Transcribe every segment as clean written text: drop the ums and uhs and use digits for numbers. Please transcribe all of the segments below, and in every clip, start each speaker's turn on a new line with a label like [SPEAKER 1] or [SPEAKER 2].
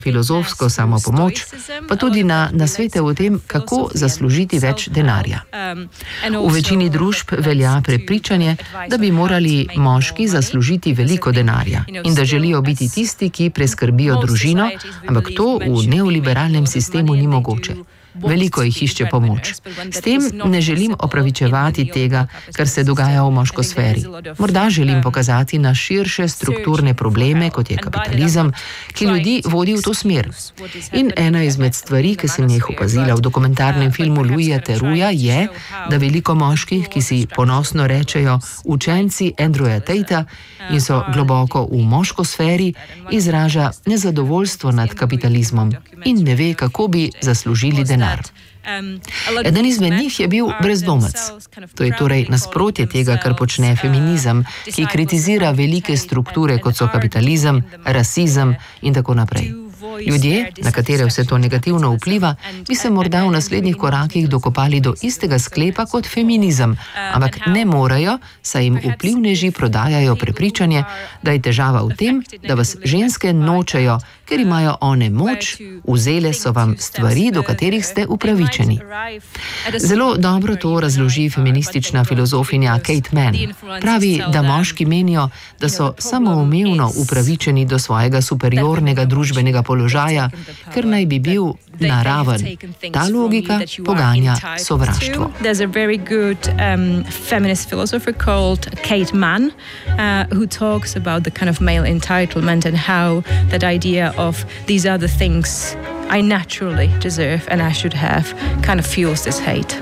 [SPEAKER 1] filozofsko samopomoč, pa tudi na nasvete o tem, kako zaslužiti več denarja. V večini družb velja prepričanje, da bi morali moški zaslužiti veliko denarja in da želijo biti tisti, ki preskrbijo družino, ampak to v neoliberalnem sistemu ni mogoče. Veliko jih išče pomoč. S tem ne želim opravičevati tega, kar se dogaja v moškosferi. Morda želim pokazati na širše strukturne probleme, kot je kapitalizem, ki ljudi vodi v to smer. In ena izmed stvari, ki sem jih opazila v dokumentarnem filmu Louisa Therouxa, je, da veliko moških, ki si ponosno rečejo učenci Andrewa Tatea in so globoko v moškosferi, izraža nezadovoljstvo nad kapitalizmom in ne ve, kako bi zaslužili denar. Eden izmed njih je bil brezdomec. To je torej nasprotje tega, kar počne feminizem, ki kritizira velike strukture, kot so kapitalizem, rasizem in tako naprej. Ljudje, na katere vse to negativno vpliva, bi se morda v naslednjih korakih dokopali do istega sklepa kot feminizem, ampak ne morejo, saj jim vplivneži prodajajo prepričanje, da je težava v tem, da vas ženske nočejo, ker imajo one moč, vzele so vam stvari, do katerih ste upravičeni. Zelo dobro to razloži feministična filozofinja Kate Manne. Pravi, da moški menijo, da so samoumevno upravičeni do svojega superiornega družbenega položaja, ker naj bi bil naraven. Ta logika poganja sovraštvo.
[SPEAKER 2] There's a very good feminist philosopher called Kate Manne, who talks about the kind of male entitlement and how that idea of these are the things I naturally deserve and I should have kind of fuels this hate.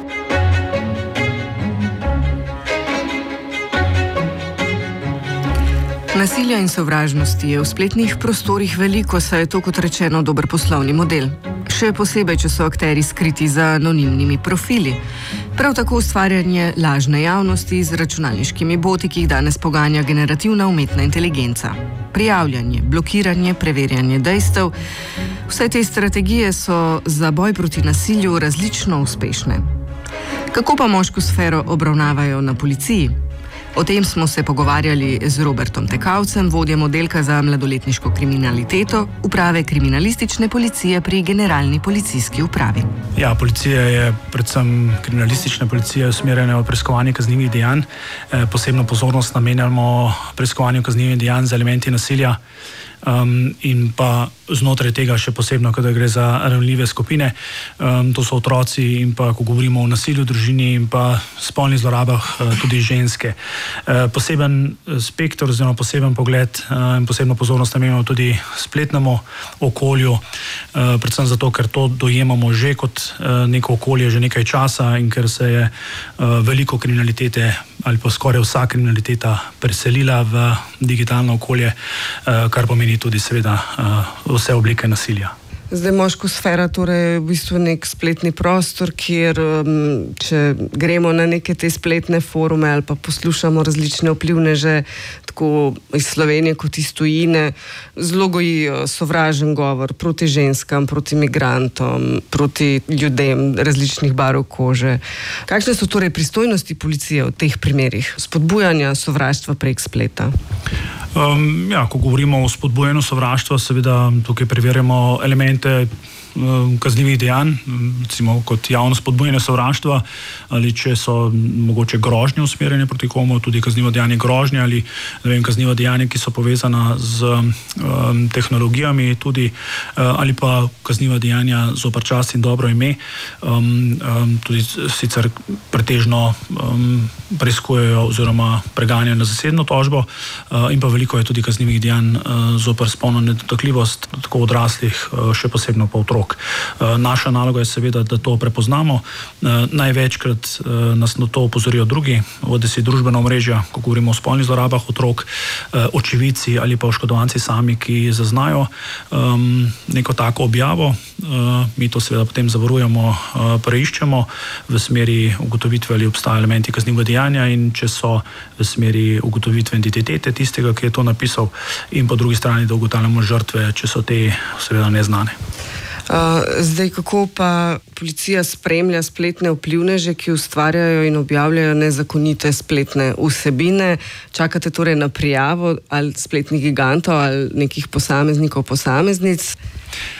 [SPEAKER 3] Nasilja in sovražnosti je v spletnih prostorih veliko, saj je to, kot rečeno, dober poslovni model. Še posebej, če so akteri skriti za anonimnimi profili. Prav tako ustvarjanje lažne javnosti z računalniškimi boti, ki jih danes poganja generativna umetna inteligenca. Prijavljanje, blokiranje, preverjanje dejstev. Vse te strategije so za boj proti nasilju različno uspešne. Kako pa moško sfero obravnavajo na policiji? O tem smo se pogovarjali z Robertom Tekavcem, vodjem oddelka za mladoletniško kriminaliteto Uprave kriminalistične policije pri Generalni policijski upravi.
[SPEAKER 4] Ja, policija je, predvsem kriminalistična policija, usmerjena v preiskovanje kaznivih dejanj. Posebno pozornost namenjamo preiskovanju kaznivih dejanj z elementi nasilja. In pa znotraj tega še posebno, kada gre za ranljive skupine, to so otroci in pa, ko govorimo o nasilju v družini in pa spolnih zlorabah, tudi ženske. Poseben spektr oziroma poseben pogled in posebno pozornost namenjamo tudi spletnemu okolju, predvsem zato, ker to dojemamo že kot neko okolje že nekaj časa in ker se je veliko kriminalitete ali pa skoraj vsa kriminaliteta preselila v digitalno okolje, kar pomeni tudi seveda vse oblike nasilja.
[SPEAKER 3] Zdaj moško sfera torej je v bistvu nek spletni prostor, kjer če gremo na neke te spletne forume ali pa poslušamo različne vplivneže, tako iz Slovenije kot iz tujine, zelo gojijo sovražen govor proti ženskam, proti migrantom, proti ljudem različnih barv kože. Kakšne so torej pristojnosti policije v teh primerih spodbujanja sovraštva prek spleta?
[SPEAKER 4] Ko govorimo o spodbujanju sovraštva, seveda tukaj preverjamo elemente kaznivih dejanj, recimo kot javno spodbujanje sovraštva, ali če so mogoče grožnje usmerjene proti komu, tudi kaznivo dejanje grožnje ali kaznivo dejanje, ki so povezana z tehnologijami tudi, ali pa kazniva dejanja zoper čast in dobro ime, tudi sicer pretežno preiskujejo oziroma preganjajo na zasebno tožbo, in pa veliko je tudi kaznivih dejanj zoper spolno nedotakljivost, tako odraslih, še posebno pa otrok. Naša naloga je seveda, da to prepoznamo. Največkrat nas na to opozorijo drugi, bodisi družbena omrežja, ko govorimo o spolnih zlorabah otrok, očividci ali pa oškodovanci sami, ki zaznajo neko tako objavo. Mi to seveda potem zavarujemo, preiščemo v smeri ugotovitve, ali obstajajo elementi kaznivega dejanja in če so v smeri ugotovitve identitete tistega, ki je to napisal, in po drugi strani, da ugotavljamo žrtve, če so te seveda neznane.
[SPEAKER 3] Zdaj, kako pa policija spremlja spletne vplivneže, ki ustvarjajo in objavljajo nezakonite spletne vsebine? Čakate torej na prijavo ali spletnih gigantov ali nekih posameznikov, posameznic?